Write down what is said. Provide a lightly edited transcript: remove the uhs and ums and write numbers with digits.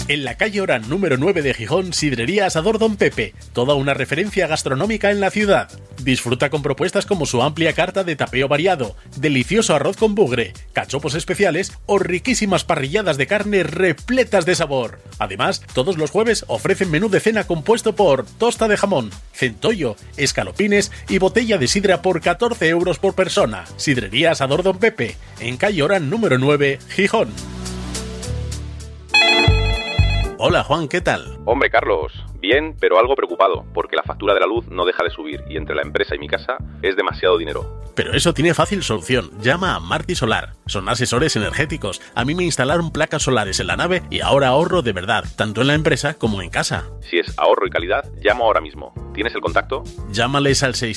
En la calle Orán número 9 de Gijón, Sidrería Asador Don Pepe, toda una referencia gastronómica en la ciudad. Disfruta con propuestas como su amplia carta de tapeo variado, delicioso arroz con bugre, cachopos especiales o riquísimas parrilladas de carne repletas de sabor. Además, todos los jueves ofrecen menú de cena compuesto por tosta de jamón, centollo, escalopines y botella de sidra por 14 euros por persona. Sidrería Asador Don Pepe, en calle Orán número 9, Gijón. Hola Juan, ¿qué tal? Hombre Carlos, bien, pero algo preocupado, porque la factura de la luz no deja de subir y entre la empresa y mi casa es demasiado dinero. Pero eso tiene fácil solución. Llama a Marti Solar. Son asesores energéticos. A mí me instalaron placas solares en la nave y ahora ahorro de verdad, tanto en la empresa como en casa. Si es ahorro y calidad, llamo ahora mismo. ¿Tienes el contacto? Llámales al